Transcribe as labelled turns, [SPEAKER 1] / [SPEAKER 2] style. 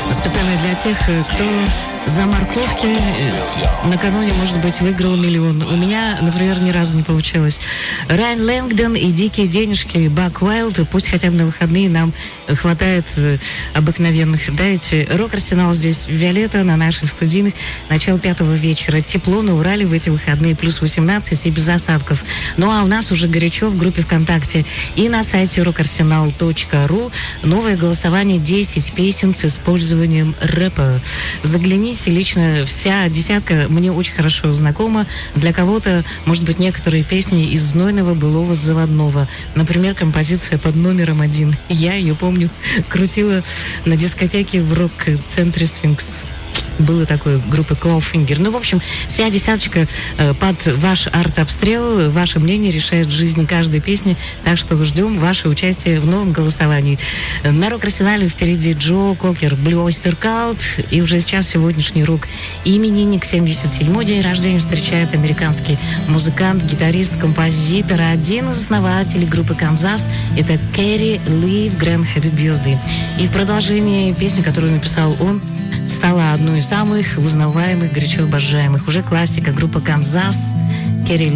[SPEAKER 1] Специально для тех, кто за морковки накануне, может быть, выиграл миллион. У меня, например, ни разу не получилось. Райан Лэнгдон и «Дикие денежки», Бак Уайлд. Пусть хотя бы на выходные нам хватает обыкновенных. Да, ведь рок-арсенал здесь. Виолетта на наших студийных. Начало 5 вечера. Тепло на Урале в эти выходные. Плюс 18 и без осадков. Ну а у нас уже горячо в группе ВКонтакте и на сайте rockarsenal.ru. Новое голосование 10 песен с использованием рэпа. Загляните. Лично вся десятка мне очень хорошо знакома. Для кого-то, может быть, некоторые песни из знойного былого заводного. Например, композиция под номером 1. Я ее помню, крутила на дискотеке в рок-центре «Сфинкс». Было такое, группы Clawfinger. Ну, в общем, вся десяточка под ваш арт-обстрел. Ваше мнение решает жизнь каждой песни. Так что ждем ваше участие в новом голосовании. На рок-арсенале впереди Джо Кокер, Blue Oyster Cult. И уже сейчас сегодняшний рок именинник, 77-й день рождения, встречает американский музыкант, гитарист, композитор, один из основателей группы «Канзас». Это Керри Ли Грэм «Happy Birthday». И в продолжении песни, которую написал он, стала одной из самых узнаваемых, горячо обожаемых. Уже классика, группа «Канзас», Керри